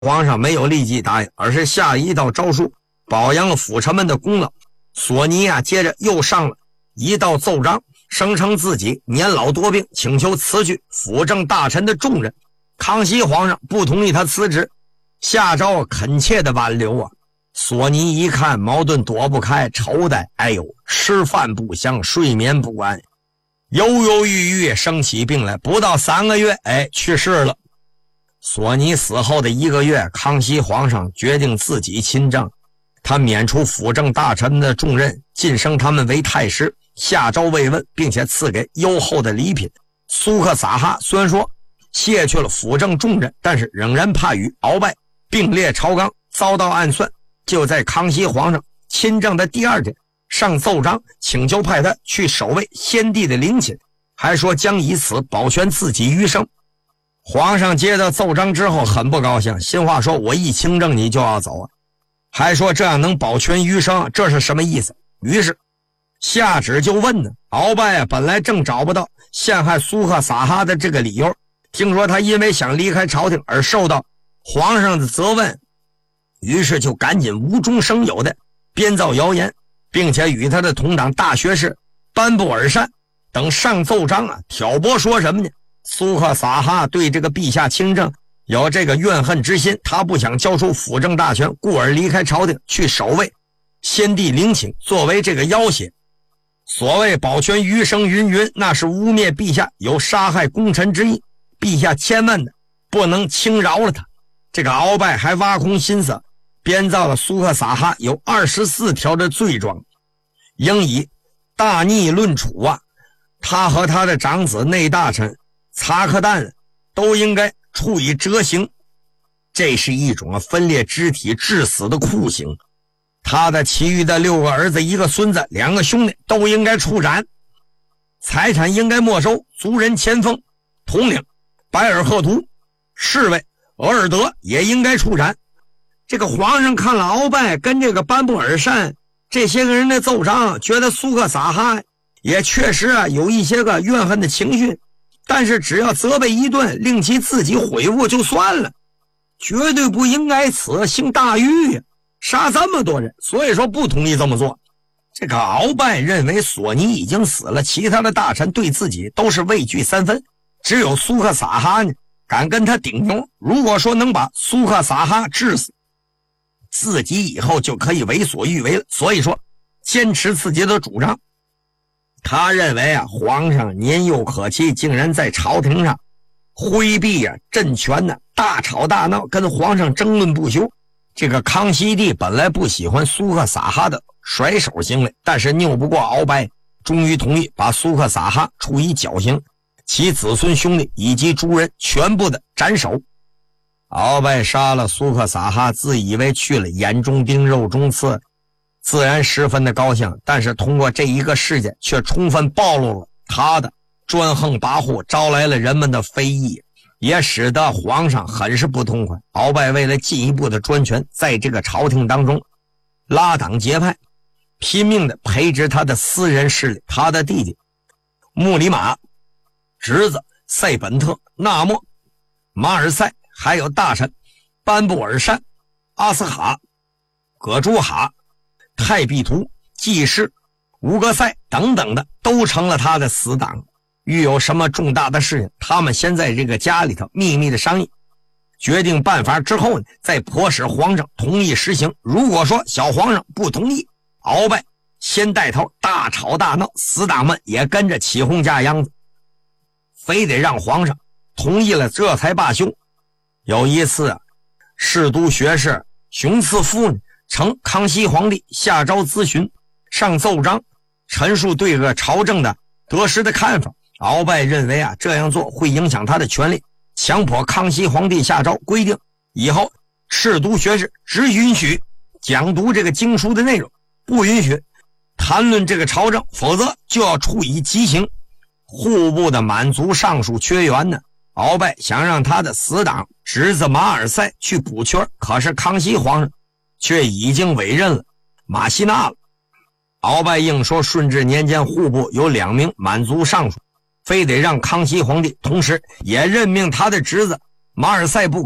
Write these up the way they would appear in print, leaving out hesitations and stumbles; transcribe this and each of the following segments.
皇上没有立即答应，而是下一道诏书，表扬了辅臣们的功劳。索尼接着又上了一道奏章，声称自己年老多病，请求辞去辅政大臣的重任。康熙皇上不同意他辞职，下诏恳切的挽留索尼一看矛盾躲不开，愁的吃饭不香，睡眠不安，犹犹豫豫生起病来，不到3个月去世了。索尼死后的1个月，康熙皇上决定自己亲政，他免除辅政大臣的重任，晋升他们为太师，下诏慰问，并且赐给优厚的礼品。苏克萨哈虽然说卸去了辅政重任，但是仍然怕与鳌拜并列朝纲，遭到暗算。就在康熙皇上亲政的第2天，上奏章请求派他去守卫先帝的陵寝，还说将以此保全自己余生。皇上接到奏章之后很不高兴，心话说我一亲政你就要走还说这样能保全余生，这是什么意思？于是下旨就问呢，鳌拜本来正找不到陷害苏克萨哈的这个理由，听说他因为想离开朝廷而受到皇上的责问，于是就赶紧无中生有的编造谣言，并且与他的同党大学士班布尔善等上奏章挑拨，说什么呢？苏克萨哈对这个陛下亲政有这个怨恨之心，他不想交出辅政大权，故而离开朝廷去守卫先帝陵寝，作为这个要挟。所谓保全余生云云，那是污蔑陛下有杀害功臣之意，陛下千万的不能轻饶了他。这个鳌拜还挖空心思编造了苏克萨哈有24条的罪状，应以大逆论处他和他的长子内大臣察克旦都应该处以折刑，这是一种分裂肢体致死的酷刑。他的其余的6个儿子1个孙子2个兄弟都应该处斩，财产应该没收，族人前锋统领白尔赫图侍卫额尔德也应该处斩。这个皇上看了鳌拜跟这个班布尔善这些个人的奏章，觉得苏克萨哈也确实有一些个怨恨的情绪，但是只要责备一顿，令其自己悔悟就算了，绝对不应该此行大狱杀这么多人，所以说不同意这么做。这个鳌拜认为索尼已经死了，其他的大臣对自己都是畏惧3分，只有苏克萨哈呢敢跟他顶牛，如果说能把苏克萨哈治死，自己以后就可以为所欲为了，所以说坚持自己的主张。他认为皇上年幼可期，竟然在朝廷上挥避政权大吵大闹，跟皇上争论不休。这个康熙帝本来不喜欢苏克萨哈的甩手行为，但是拗不过鳌拜，终于同意把苏克萨哈处以绞刑，其子孙兄弟以及诸人全部的斩首。鳌拜杀了苏克萨哈，自以为去了眼中钉肉中刺，自然十分的高兴，但是通过这一个事件却充分暴露了他的专横跋扈，招来了人们的非议，也使得皇上很是不痛快。鳌拜为了进一步的专权，在这个朝廷当中拉党结派，拼命的培植他的私人势力。他的弟弟穆里马、侄子塞本特、纳莫、马尔塞，还有大臣班布尔善、阿斯哈、葛朱哈、泰比图、季氏、乌格塞等等的都成了他的死党。遇有什么重大的事情，他们先在这个家里头秘密的商议，决定办法之后再迫使皇上同意实行。如果说小皇上不同意，鳌拜先带头大吵大闹，死党们也跟着起哄架秧子，非得让皇上同意了这才罢休。有一次侍都学士熊赐父呈康熙皇帝下诏咨询，上奏章陈述对个朝政的得失的看法。鳌拜认为这样做会影响他的权利，强迫康熙皇帝下诏规定以后侍都学士只允许讲读这个经书的内容，不允许谈论这个朝政，否则就要处以极刑。户部的满族尚属缺员呢，鳌拜想让他的死党侄子马尔塞去补缺，可是康熙皇上却已经委任了马希纳了。鳌拜硬说顺治年间户部有2名满族尚属，非得让康熙皇帝同时也任命他的侄子马尔塞不可。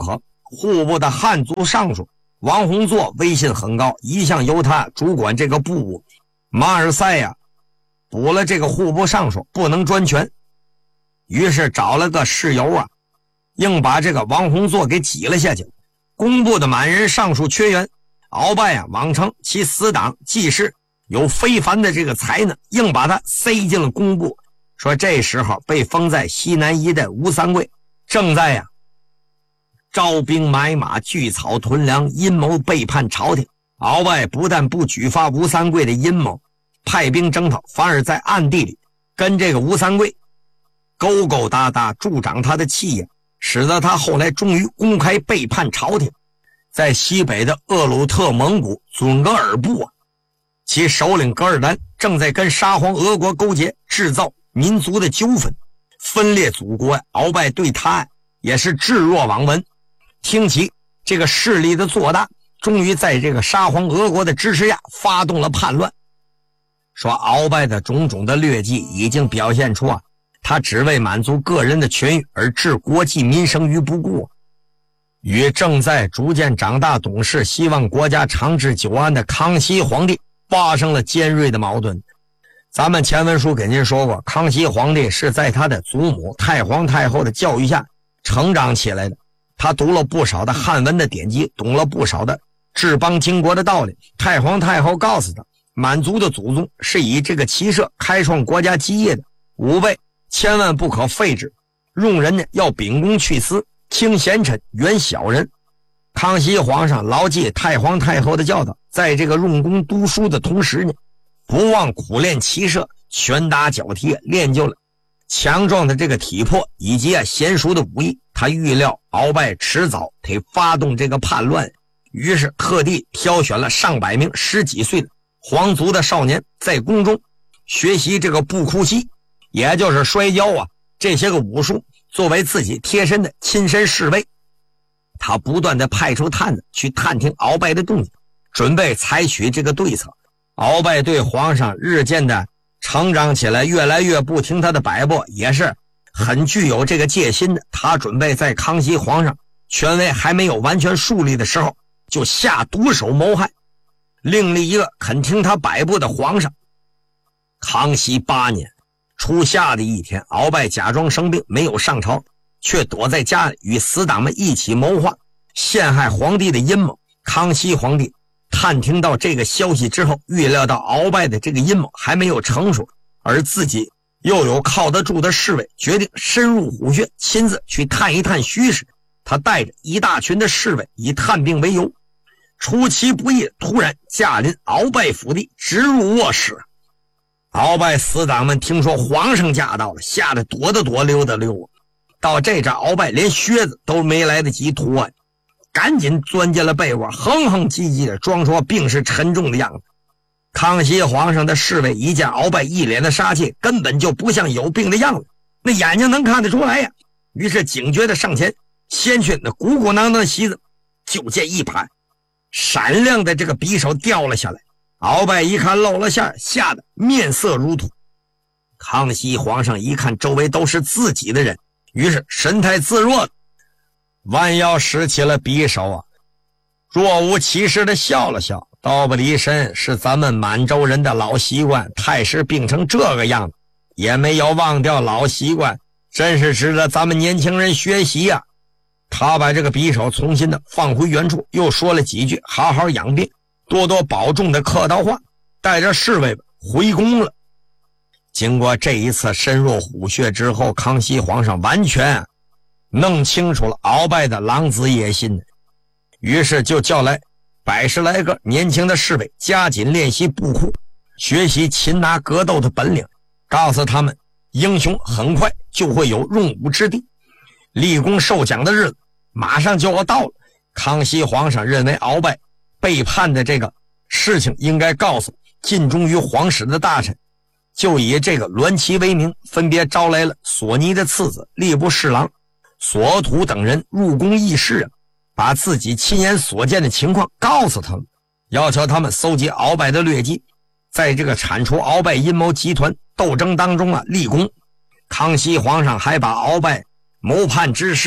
户部的汉族尚书王弘作威信很高，一向由他主管这个部务。马尔赛呀，补了这个户部尚书不能专权，于是找了个事由啊，硬把这个王弘作给挤了下去。工部的满人尚书缺员，鳌拜啊妄称其死党季氏有非凡的这个才能，硬把他塞进了工部。说这时候被封在西南夷的吴三桂正在呀招兵买马，聚草屯粮，阴谋背叛朝廷。鳌拜不但不举发吴三桂的阴谋派兵征讨，反而在暗地里跟这个吴三桂勾勾搭搭，助长他的气焰，使得他后来终于公开背叛朝廷。在西北的鄂鲁特蒙古准噶尔部啊，其首领噶尔丹正在跟沙皇俄国勾结，制造民族的纠纷，分裂祖国。鳌拜对他也是置若罔闻，听其这个势力的做大，终于在这个沙皇俄国的支持下发动了叛乱。说鳌拜的种种的劣迹已经表现出啊，他只为满足个人的权欲而置国计民生于不顾，与正在逐渐长大懂事，希望国家长治久安的康熙皇帝发生了尖锐的矛盾。咱们前文书给您说过，康熙皇帝是在他的祖母太皇太后的教育下成长起来的，他读了不少的汉文的典籍，懂了不少的治邦经国的道理。太皇太后告诉他，满族的祖宗是以这个骑射开创国家基业的，吾辈千万不可废之，用人呢要秉公去私，轻贤臣，远小人。康熙皇上牢记太皇太后的教导，在这个用功读书的同时呢，不忘苦练骑射，拳打脚踢，练就了强壮的这个体魄以及娴熟的武艺。他预料鳌拜迟早得发动这个叛乱，于是特地挑选了上百名10几岁的皇族的少年，在宫中学习这个步哭膝，也就是摔跤啊这些个武术，作为自己贴身的亲身侍卫。他不断的派出探子去探听鳌拜的动静，准备采取这个对策。鳌拜对皇上日渐的成长起来，越来越不听他的摆布，也是很具有这个戒心的。他准备在康熙皇上权威还没有完全树立的时候，就下毒手谋害，另立一个肯听他摆布的皇上。康熙8年初夏的一天，鳌拜假装生病没有上朝，却躲在家里与死党们一起谋划陷害皇帝的阴谋。康熙皇帝探听到这个消息之后，预料到鳌拜的这个阴谋还没有成熟，而自己又有靠得住的侍卫，决定深入虎穴，亲自去探一探虚实。他带着一大群的侍卫，以探病为由，出其不意突然驾临鳌拜府邸，直入卧室。鳌拜死党们听说皇上驾到了，吓得躲的躲，溜的溜。到这阵鳌拜连靴子都没来得及脱，赶紧钻进了被窝，哼哼唧唧的装说病势沉重的样子。康熙皇上的侍卫一见鳌拜一脸的杀气，根本就不像有病的样子，那眼睛能看得出来呀。于是警觉的上前，掀去那鼓鼓囊囊的席子，就见一把闪亮的这个匕首掉了下来。鳌拜一看露了馅，吓得面色如土。康熙皇上一看周围都是自己的人，于是神态自若，弯腰拾起了匕首啊，若无其事的笑了笑。刀不离身是咱们满洲人的老习惯，太师病成这个样子也没有忘掉老习惯，真是值得咱们年轻人学习啊。他把这个匕首重新的放回原处，又说了几句好好养病，多多保重的客套话，带着侍卫回宫了。经过这一次深入虎穴之后，康熙皇上完全弄清楚了鳌拜的狼子野心，于是就叫来100来个年轻的侍卫，加紧练习步哭，学习擒拿格斗的本领，告诉他们英雄很快就会有用武之地，立功受奖的日子马上就要到了。康熙皇上认为鳌拜背叛的这个事情应该告诉尽忠于皇室的大臣，就以这个栾旗为名，分别招来了索尼的次子吏部侍郎索土等人入宫议事，把自己亲眼所见的情况告诉他们，要求他们搜集鳌拜的劣迹，在这个铲除鳌拜阴谋集团斗争当中立功。康熙皇上还把鳌拜谋叛之事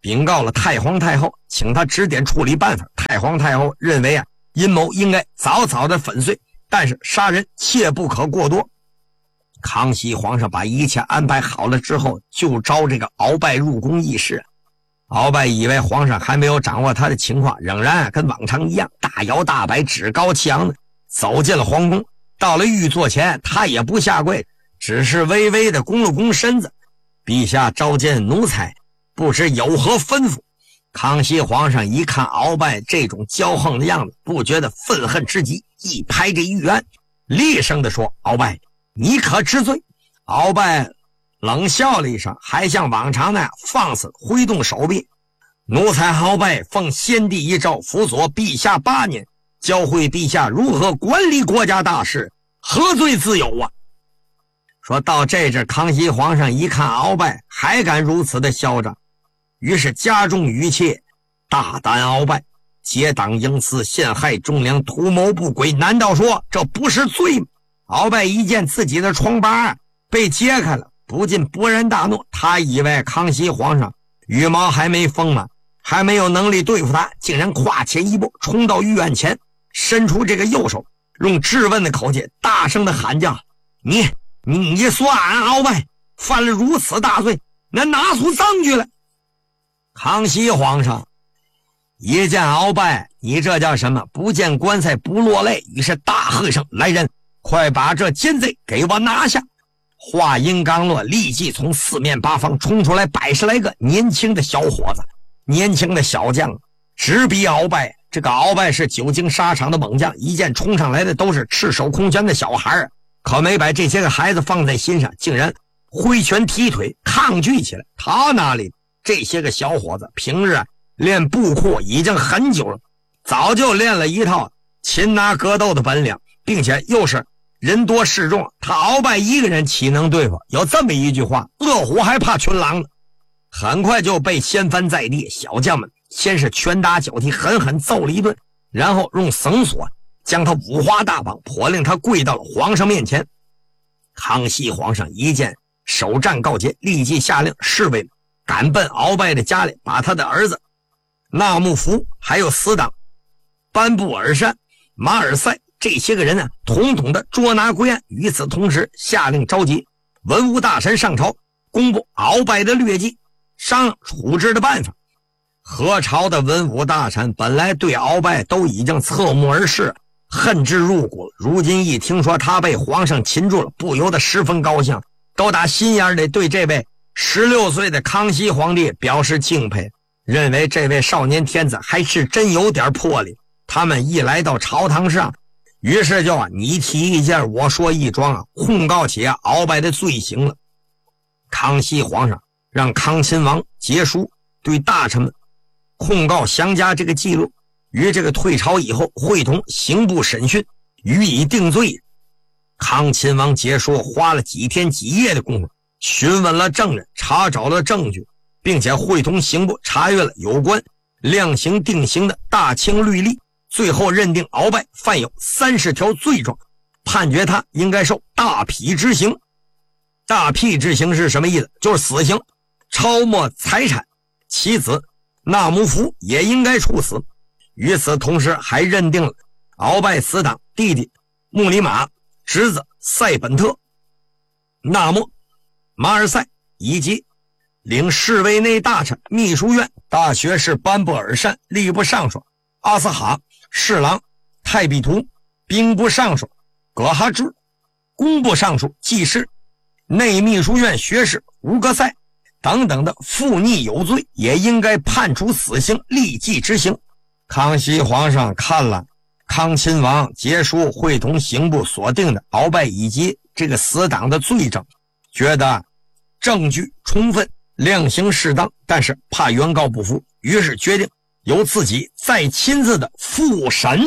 禀告了太皇太后，请他指点处理办法。太皇太后认为阴谋应该早早的粉碎，但是杀人切不可过多。康熙皇上把一切安排好了之后，就召这个鳌拜入宫议事。鳌拜以为皇上还没有掌握他的情况，仍然跟往常一样大摇大摆趾高气扬的走进了皇宫。到了御座前，他也不下跪，只是微微的弓了弓身子。陛下召见奴才，不知有何吩咐。康熙皇上一看鳌拜这种骄横的样子，不觉得愤恨之极，一拍这玉案，厉声地说：鳌拜，你可知罪？鳌拜冷笑了一声，还像往常那样放肆挥动手臂。奴才鳌拜奉先帝遗诏，辅佐陛下8年，教会陛下如何管理国家大事，何罪自有啊？说到这阵，康熙皇上一看鳌拜还敢如此的嚣张，于是加重语气：大胆鳌拜，结党营私，陷害忠良，图谋不轨，难道说这不是罪吗？鳌拜一见自己的疮疤被揭开了，不禁勃然大怒。他以为康熙皇上羽毛还没丰满，还没有能力对付他，竟然跨前一步冲到御案前，伸出这个右手，用质问的口气大声的喊叫：你说俺鳌拜犯了如此大罪，能拿出证据来？康熙皇上一见鳌拜，你这叫什么？不见棺材不落泪，于是大喝一声：来人，快把这奸贼给我拿下！话音刚落，立即从四面八方冲出来100来个年轻的小伙子，年轻的小将，直逼鳌拜。这个鳌拜是久经沙场的猛将，一见冲上来的都是赤手空拳的小孩，可没把这些个孩子放在心上，竟然挥拳踢腿抗拒起来。他哪里这些个小伙子平日练步库已经很久了，早就练了一套擒拿格斗的本领，并且又是人多势众，他鳌拜一个人岂能对付？有这么一句话，饿虎还怕群狼呢。很快就被掀翻在地，小将们先是拳打脚踢，狠狠揍了一顿，然后用绳索将他五花大绑，迫令他跪到了皇上面前。康熙皇上一见首战告捷，立即下令侍卫赶奔鳌拜的家里，把他的儿子纳木福还有死党班布尔善、马尔赛这些个人统统的捉拿归案。与此同时，下令召集文武大臣上朝，公布鳌拜的劣迹，商量处置的办法。何朝的文武大臣本来对鳌拜都已经侧目而视，恨之入骨了，如今一听说他被皇上擒住了，不由得十分高兴，都打心眼里对这位16岁的康熙皇帝表示敬佩，认为这位少年天子还是真有点魄力。他们一来到朝堂上，于是就你提一件我说一桩控告起鳌拜的罪行了。康熙皇上让康亲王节书对大臣们控告详加这个记录，于这个退朝以后会同刑部审讯，予以定罪。康亲王节书花了几天几夜的功夫，询问了证人，查找了证据，并且会同刑部查阅了有关量刑定刑的大清律例，最后认定鳌拜犯有30条罪状，判决他应该受大辟之刑。大辟之刑是什么意思？就是死刑，抄没财产，其子纳木福也应该处死。与此同时，还认定了鳌拜死党弟弟穆里马、侄子塞本特、纳木、马尔赛以及领侍卫内大臣、秘书院大学士班布尔善、吏部尚书阿斯哈、侍郎泰比图、兵部尚书葛哈芝、工部尚书季氏、内秘书院学士吴格塞等等的附逆有罪，也应该判处死刑，立即执行。康熙皇上看了康亲王节书会同刑部所定的鳌拜以及这个死党的罪证，觉得证据充分，量刑适当，但是怕原告不服，于是决定由自己再亲自的复审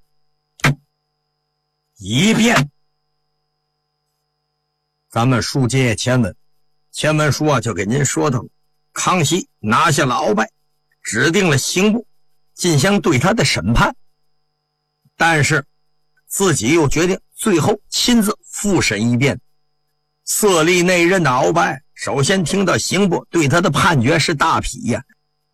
一遍。咱们书接前文，前文书就给您说到，康熙拿下了鳌拜，指定了刑部进行对他的审判，但是自己又决定最后亲自复审一遍。色厉内荏的鳌拜首先听到刑部对他的判决是大批呀，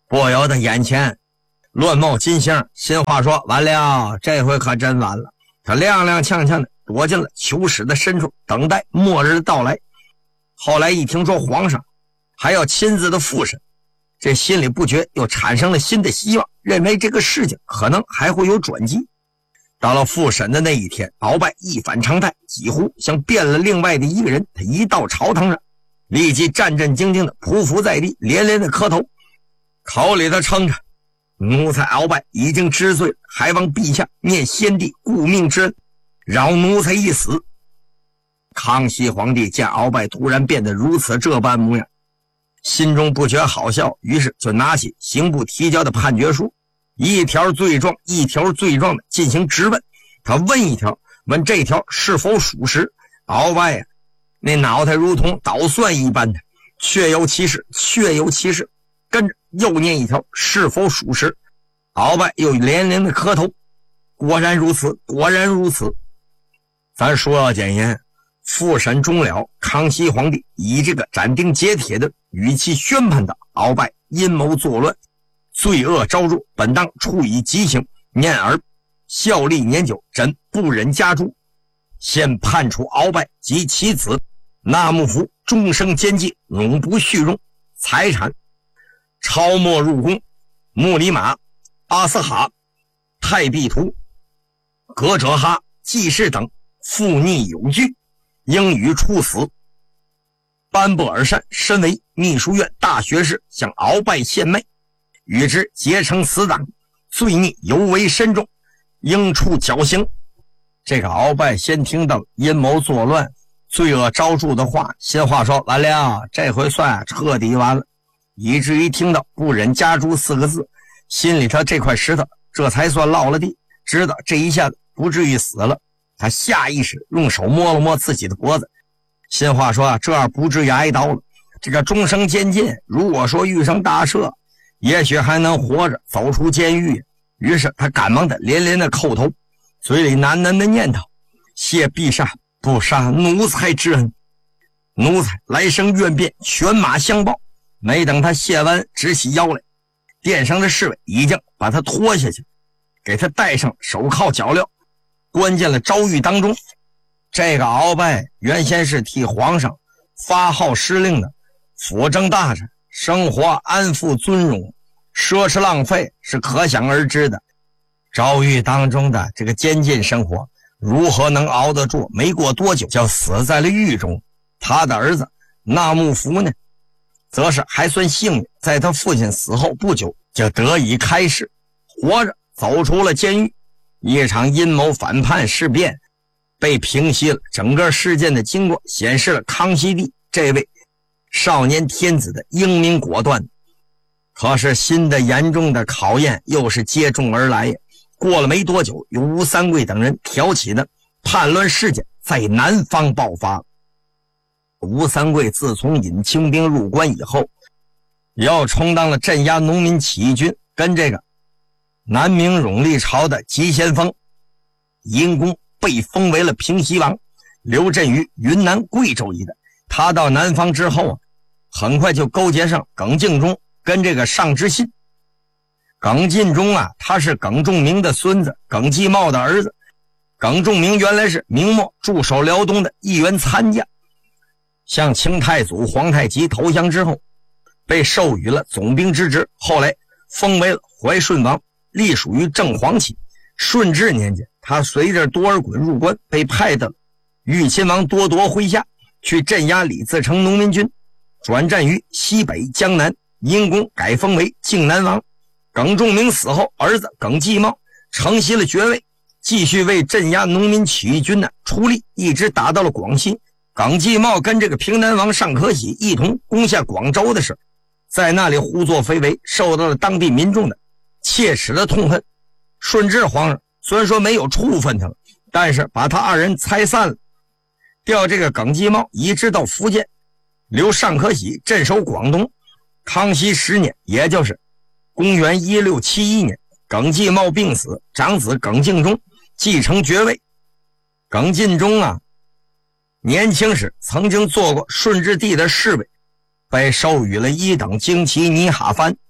不由得眼前乱冒金星，心话说完了，这回可真完了。他踉踉跄跄的躲进了囚室的深处，等待末日的到来。后来一听说皇上还要亲自的复审，这心里不觉又产生了新的希望，认为这个事情可能还会有转机。到了复审的那一天，鳌拜一反常态，几乎像变了另外的一个人。他一到朝堂上，立即战战兢兢的匍匐在地，连连的磕头，口里头称着奴才鳌拜已经知罪了，还望陛下念先帝顾命之恩，饶奴才一死。康熙皇帝见鳌拜突然变得如此这般模样，心中不觉好笑，于是就拿起刑部提交的判决书，一条罪状一条罪状的进行质问。他问一条，问这条是否属实。鳌拜啊，那脑袋如同捣蒜一般的，确有其事，确有其事。跟着又念一条，是否属实。鳌拜又连连的磕头，果然如此，果然如此。咱说要简言，复审终了，康熙皇帝以这个斩钉截铁的语气宣判道：鳌拜阴谋作乱，罪恶昭著，本当处以极刑，念而效力年久，朕不忍加诛。现判处鳌拜及其子纳木福终生监禁，永不续荣，财产超没入宫，穆里马、阿斯哈、泰毕图、格哲哈、季氏等附逆有据，应予处死。班布尔善身为秘书院大学士，向鳌拜献媚，与之结成死党，罪孽尤为深重，应处绞刑。这个鳌拜先听到阴谋作乱、罪恶昭著的话，心话说完了，这回算彻底完了。以至于听到不忍加诛4个字，心里头这块石头这才算落了地，知道这一下子不至于死了。他下意识用手摸了摸自己的脖子，心话说这样不至于挨刀了。这个终生监禁，如果说遇上大赦，也许还能活着走出监狱。于是他赶忙的连连的叩头，嘴里喃喃的念叨：谢陛下不杀奴才之恩，奴才来生愿变犬马相报。没等他谢完，直起腰来，殿上的侍卫已经把他拖下去，给他戴上手铐脚镣，关进了诏狱当中。这个鳌拜原先是替皇上发号施令的辅政大臣，生活安富尊荣，奢侈浪费是可想而知的。诏狱当中的这个监禁生活如何能熬得住？没过多久就死在了狱中。他的儿子纳木福呢，则是还算幸运，在他父亲死后不久就得以开释，活着走出了监狱。一场阴谋反叛事变被平息了，整个事件的经过显示了康熙帝这位少年天子的英明果断。可是新的严重的考验又是接踵而来呀。过了没多久，由吴三桂等人挑起的叛乱事件在南方爆发。吴三桂自从引清兵入关以后，又充当了镇压农民起义军跟这个南明永历朝的急先锋，因公被封为了平西王，留镇于云南贵州一带。他到南方之后很快就勾结上耿敬忠跟这个尚之信。耿敬忠他是耿仲明的孙子，耿继茂的儿子。耿仲明原来是明末驻守辽东的一员参将，向清太祖皇太极投降之后，被授予了总兵之职，后来封为了怀顺王，隶属于正黄旗。顺治年间，他随着多尔衮入关，被派到豫亲王多铎麾下去镇压李自成农民军，转战于西北江南，因功改封为靖南王。耿仲明死后，儿子耿继茂承袭了爵位，继续为镇压农民起义军出力，一直打到了广西。耿继茂跟这个平南王尚可喜一同攻下广州的时候，在那里胡作非为，受到了当地民众的切齿的痛恨。顺治皇上虽然说没有处分他们，但是把他二人拆散了，调这个耿继茂移植到福建，留尚可喜镇守广东。康熙10年，也就是公元1671年，耿继茂病死，长子耿敬忠继承爵位。耿敬忠年轻时曾经做过顺治帝的侍卫，被授予了1等旌旗尼哈藩。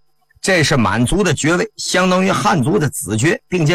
这是满族的爵位，相当于汉族的子爵，并且